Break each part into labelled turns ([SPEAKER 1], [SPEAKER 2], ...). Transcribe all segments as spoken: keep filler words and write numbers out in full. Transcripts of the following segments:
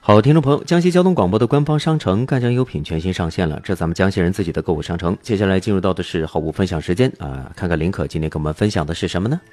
[SPEAKER 1] 好，听众朋友，江西交通广播的官方商城赣江优品全新上线了，这咱们江西人自己的购物商城。接下来进入到的是好物分享时间啊，看看林可今天跟我们分享的是什么呢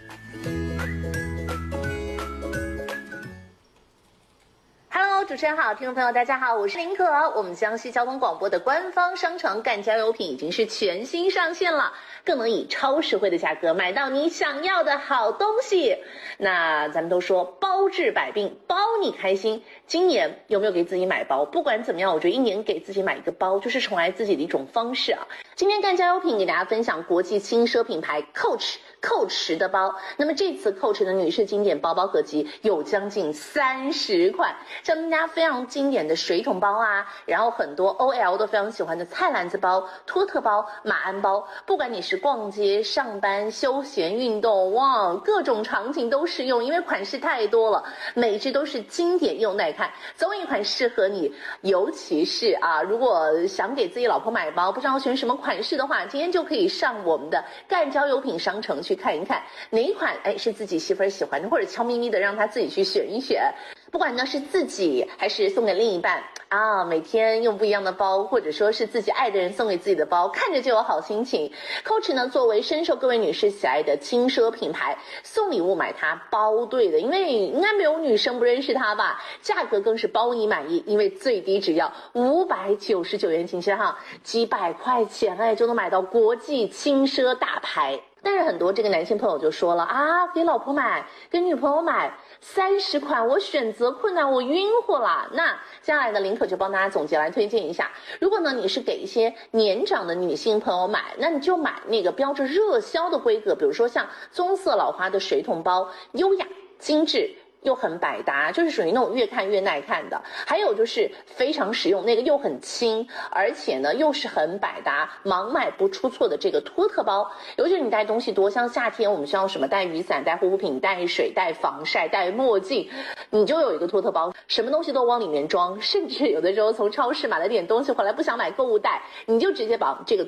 [SPEAKER 2] ？Hello， 主持人好，听众朋友大家好，我是林可。我们江西交通广播的官方商城赣江优品已经是全新上线了，更能以超实惠的价格买到你想要的好东西。那咱们都说包治百病，包你开心。今年有没有给自己买包？不管怎么样，我觉得一年给自己买一个包，就是宠爱自己的一种方式啊。今天赣江优品给大家分享国际轻奢品牌 Coach Coach 的包。那么这次 Coach 的女士经典包包合集有将近三十款，像大家非常经典的水桶包啊，然后很多 O L 都非常喜欢的菜篮子包、托特包、马鞍包，不管你是逛街、上班、休闲、运动，哇，各种场景都适用，因为款式太多了，每一只都是经典又耐看，总有一款适合你。尤其是啊，如果想给自己老婆买包，不知道选什么款式的话，今天就可以上我们的赣江优品商城去看一看，哪一款哎是自己媳妇儿喜欢的，或者悄咪咪的让她自己去选一选。不管呢是自己还是送给另一半啊，每天用不一样的包，或者说是自己爱的人送给自己的包，看着就有好心情。Coach 呢作为深受各位女士喜爱的轻奢品牌，送礼物买它包对的，因为应该没有女生不认识它吧。价格更是包你满意，因为最低只要五百九十九元，请先哈，几百块钱哎就能买到国际轻奢大牌。但是很多这个男性朋友就说了啊，给老婆买，给女朋友买，三十款我选择困难，我晕乎了。那接下来呢，林可就帮大家总结来推荐一下。如果呢你是给一些年长的女性朋友买，那你就买那个标着热销的规格，比如说像棕色老花的水桶包，优雅精致又很百搭，就是属于那种越看越耐看的。还有就是非常实用，那个又很轻，而且呢又是很百搭，盲买不出错的这个托特包。尤其是你带东西多，像夏天我们需要什么带雨伞、带护肤品、带水、带防晒、带墨镜，你就有一个托特包，什么东西都往里面装。甚至有的时候从超市买了点东西回来不想买购物袋，你就直接把这个